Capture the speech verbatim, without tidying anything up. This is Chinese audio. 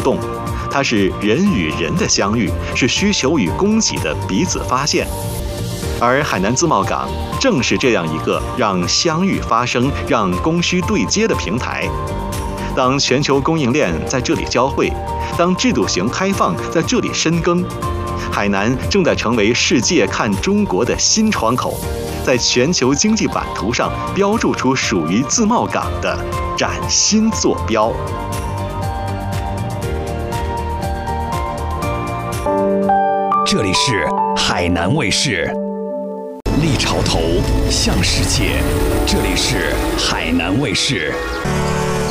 动，它是人与人的相遇，是需求与供给的彼此发现。而海南自贸港正是这样一个让相遇发生、让供需对接的平台。当全球供应链在这里交汇，当制度型开放在这里深耕，海南正在成为世界看中国的新窗口，在全球经济版图上标注出属于自贸港的崭新坐标。 这里是海南卫视，立潮头向世界，这里是海南卫视。